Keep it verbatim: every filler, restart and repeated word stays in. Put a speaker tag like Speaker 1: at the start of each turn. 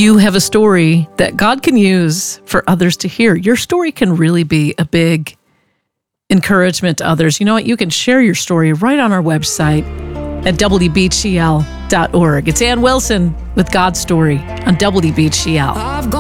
Speaker 1: you have a story that God can use for others to hear, your story can really be a big encouragement to others. You know what? You can share your story right on our website at W B G L dot org. It's Ann Wilson with God's Story on W B G L.